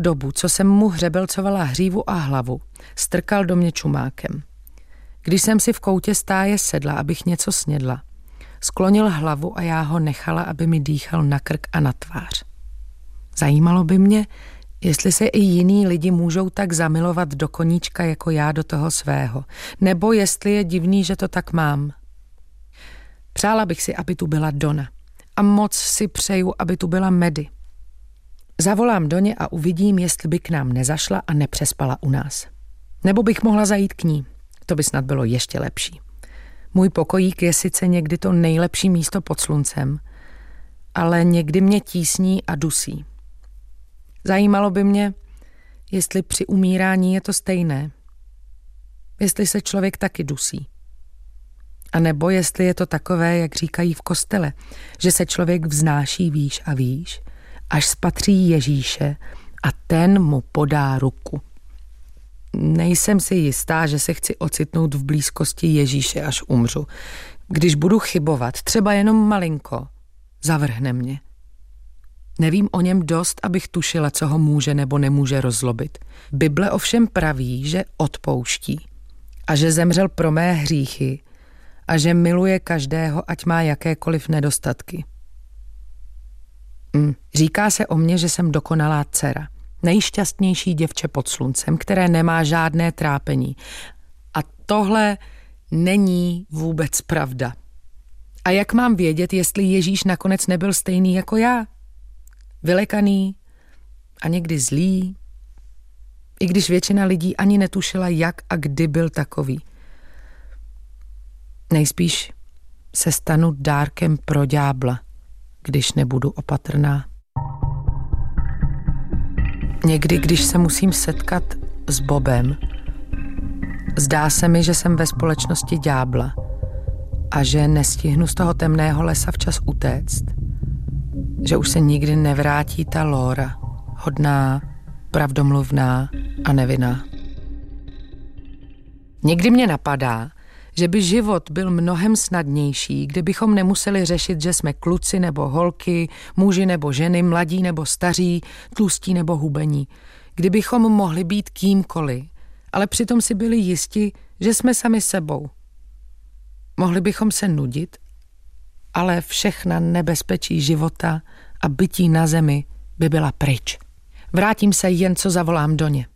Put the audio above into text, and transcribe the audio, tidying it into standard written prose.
dobu, co jsem mu hřebelcovala hřívu a hlavu, strkal do mě čumákem. Když jsem si v koutě stáje sedla, abych něco snědla, sklonil hlavu a já ho nechala, aby mi dýchal na krk a na tvář. Zajímalo by mě, jestli se i jiní lidi můžou tak zamilovat do koníčka jako já do toho svého, nebo jestli je divný, že to tak mám. Přála bych si, aby tu byla Donna. A moc si přeju, aby tu byla Medy. Zavolám Doně a uvidím, jestli by k nám nezašla a nepřespala u nás. Nebo bych mohla zajít k ní. To by snad bylo ještě lepší. Můj pokojík je sice někdy to nejlepší místo pod sluncem, ale někdy mě tísní a dusí. Zajímalo by mě, jestli při umírání je to stejné. Jestli se člověk taky dusí. A nebo jestli je to takové, jak říkají v kostele, že se člověk vznáší výš a výš, až spatří Ježíše a ten mu podá ruku. Nejsem si jistá, že se chci ocitnout v blízkosti Ježíše, až umřu. Když budu chybovat, třeba jenom malinko, zavrhne mě. Nevím o něm dost, abych tušila, co ho může nebo nemůže rozzlobit. Bible ovšem praví, že odpouští a že zemřel pro mé hříchy a že miluje každého, ať má jakékoliv nedostatky. Říká se o mně, že jsem dokonalá dcera, nejšťastnější děvče pod sluncem, které nemá žádné trápení. A tohle není vůbec pravda. A jak mám vědět, jestli Ježíš nakonec nebyl stejný jako já? Vylekaný a někdy zlý, i když většina lidí ani netušila, jak a kdy byl takový. Nejspíš se stanu dárkem pro ďábla, když nebudu opatrná. Někdy, když se musím setkat s Bobem, zdá se mi, že jsem ve společnosti ďábla a že nestihnu z toho temného lesa včas utéct. Že už se nikdy nevrátí ta Laura, hodná, pravdomluvná a nevinná. Někdy mě napadá, že by život byl mnohem snadnější, kdybychom nemuseli řešit, že jsme kluci nebo holky, muži nebo ženy, mladí nebo staří, tlustí nebo hubení. Kdybychom mohli být kýmkoliv, ale přitom si byli jisti, že jsme sami sebou. Mohli bychom se nudit, ale všechna nebezpečí života a bytí na zemi by byla pryč. Vrátím se, jen co zavolám Doně.